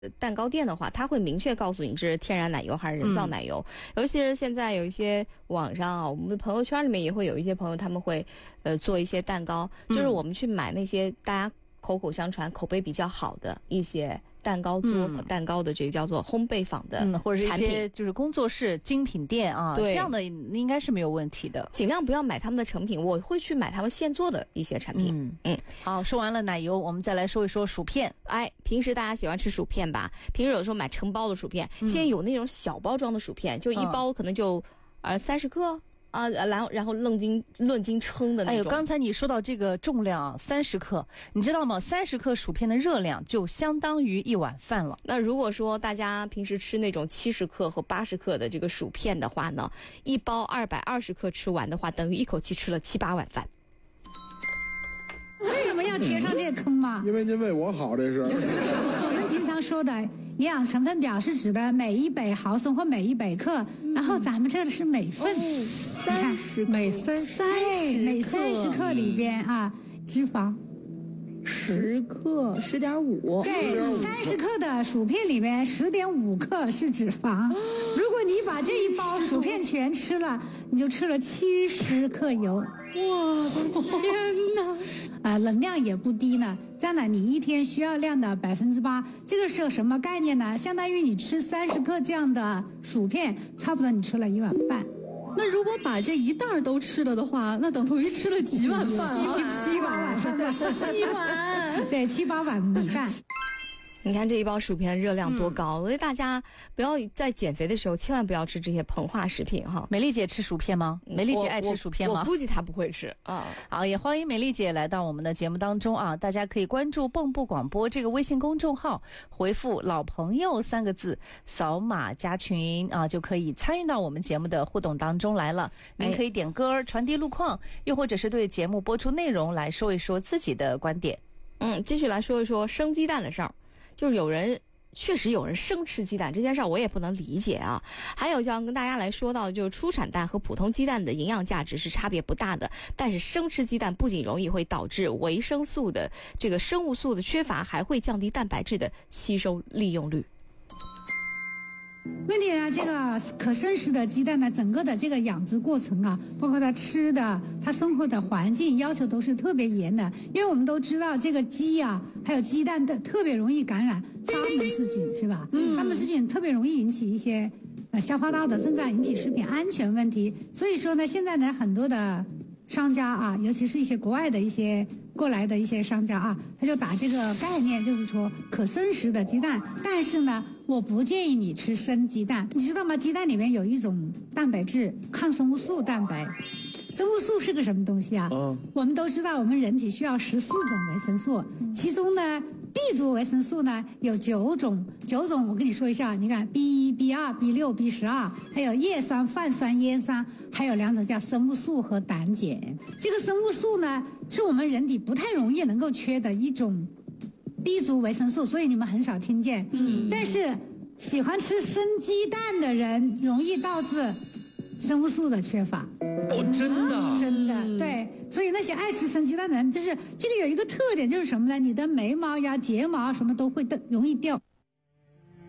蛋糕店的话，它会明确告诉你是天然奶油还是人造奶油。尤其是现在有一些网上啊，我们的朋友圈里面也会有一些朋友，他们会做一些蛋糕，就是我们去买那些大家口口相传、口碑比较好的一些蛋糕做蛋糕的这个叫做烘焙坊的或者是一些就是工作室精品店啊， 对， 这样的应该是没有问题的。 尽量不要买他们的成品，我会去买他们现做的一些产品。 好，说完了奶油，我们再来说一说薯片。 平时大家喜欢吃薯片吧？平时有的时候买成包的薯片，现在有那种小包装的薯片，就一包可能就30克。然后论斤称的那种。 刚才你说到这个重量30克，你知道吗？30克薯片的热量就相当于1碗饭了。 那如果说大家平时吃那种70克和80克的这个薯片的话呢，一包220克吃完的话，等于一口气吃了7、8碗饭。 为什么要贴上这个坑吗？ 因为您为我好，这是。 我们平常说的营养成分表是指的每100毫升或每100克，然后咱们这个是每份 ，30 每30克里边脂肪 10克10.5， 对，30克的薯片里面10.5克是脂肪。如果你把这一包薯片全吃了，你就吃了70克油。 我的天哪！ 能量也不低呢，占了你一天需要量的8%。这个是什么概念呢？相当于你吃30克这样的薯片，差不多你吃了1碗饭。 那如果把这一袋都吃了的话，那等同于吃了几碗饭 ？7、8碗饭 ，7碗， 对，7、8碗米饭。 你看这一包薯片热量多高，所以大家不要在减肥的时候千万不要吃这些膨化食品哈。 美丽姐吃薯片吗？美丽姐爱吃薯片吗？ 我估计她不会吃啊。 好，也欢迎美丽姐来到我们的节目当中啊！大家可以关注蚌埠广播这个微信公众号，回复“老朋友”3个字，扫码加群啊，就可以参与到我们节目的互动当中来了。您可以点歌、传递路况，又或者是对节目播出内容来说一说自己的观点。 继续来说一说生鸡蛋的事儿。就是确实有人生吃鸡蛋这件事儿，我也不能理解啊。还有就要跟大家来说到，就是出产蛋和普通鸡蛋的营养价值是差别不大的，但是生吃鸡蛋不仅容易会导致维生素的这个生物素的缺乏，还会降低蛋白质的吸收利用率。 问题呢，这个可生食的鸡蛋呢，整个的这个养殖过程包括它吃的、它生活的环境要求都是特别严的。因为我们都知道，这个鸡还有鸡蛋的特别容易感染沙门氏菌，是吧？沙门氏菌特别容易引起一些消化道的，甚至引起食品安全问题。所以说呢，现在呢，很多的商家尤其是一些国外的一些过来的一些商家他就打这个概念，就是说可生食的鸡蛋，但是呢，我不建议你吃生鸡蛋。你知道吗？鸡蛋里面有一种蛋白质，抗生素蛋白。生物素是个什么东西我们都知道，我们人体需要14种维生素，其中呢 B 族维生素呢有9种，我跟你说一下，你看 B1、B2、B6、B12，还有叶酸、泛酸、烟酸，还有2种叫生物素和胆碱。这个生物素呢，是我们人体不太容易能够缺的一种 B 族维生素，所以你们很少听见。但是喜欢吃生鸡蛋的人，容易导致生物素的缺乏。真的，对，所以那些爱吃生鸡蛋的人，就是这个有一个特点，就是什么呢？你的眉毛呀、睫毛什么都会容易掉。